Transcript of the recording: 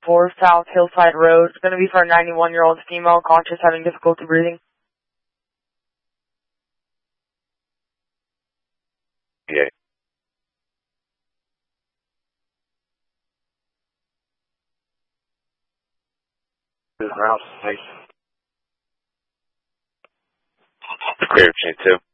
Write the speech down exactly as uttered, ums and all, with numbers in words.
four South Hillside Road. It's going to be for a ninety-one-year-old female conscious having difficulty breathing. Yeah. Clear, chain two.